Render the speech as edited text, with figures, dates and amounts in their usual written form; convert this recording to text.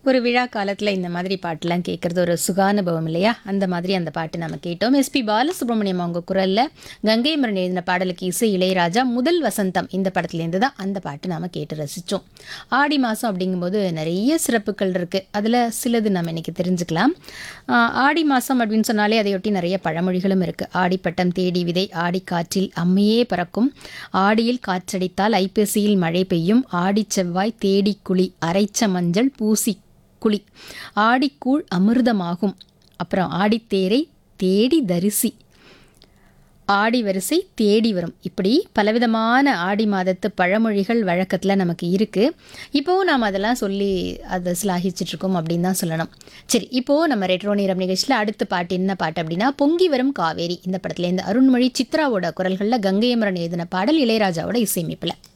ஒரு விழா காலத்தில் இந்த மாதிரி பாட்டுலாம் கேட்குறது ஒரு சுகானுபவம் இல்லையா? அந்த மாதிரி அந்த பாட்டு நம்ம கேட்டோம். எஸ்பி பாலசுப்ரமணியம் அவங்க குரலில் கங்கை மரன் எழுதின பாடலுக்கு இசை இளையராஜா. முதல் வசந்தம் இந்த படத்துலேருந்து தான் அந்த பாட்டு நாம் கேட்டு ரசித்தோம். ஆடி மாதம் அப்படிங்கும்போது நிறைய சிறப்புகள் இருக்குது. அதில் சிலது நம்ம இன்றைக்கி தெரிஞ்சுக்கலாம். ஆடி மாதம் அப்படின்னு சொன்னாலே அதையொட்டி நிறைய பழமொழிகளும் இருக்குது. ஆடிப்பட்டம் தேடி விதை, ஆடி காற்றில் அம்மையே பறக்கும், ஆடியில் காற்றடித்தால் ஐப்பசியில் மழை பெய்யும், ஆடி செவ்வாய் தேடி குழி, அரைச்ச மஞ்சள் பூசி குழி, ஆடிக்கூழ் அமிர்தமாகும், அப்புறம் ஆடித்தேரை தேடி தரிசி, ஆடி வரிசை தேடி வரும். இப்படி பலவிதமான ஆடி மாதத்து பழமொழிகள் வழக்கத்தில் நமக்கு இருக்குது. இப்போது நாம் அதெல்லாம் சொல்லி அதை சிலாகிச்சிட்ருக்கோம் அப்படின்னு தான் சொல்லணும். சரி, இப்போது நம்ம ரெட்ரோ நேரம் நிகழ்ச்சியில் அடுத்த பாட்டு என்ன பாட்டு அப்படின்னா பொங்கி வரும் காவேரி. இந்த படத்துலேருந்து அருண்மொழி சித்ராவோட குரல்களில் கங்கை அமரன் எழுதின பாடல் இளையராஜாவோட இசையமைப்பில்.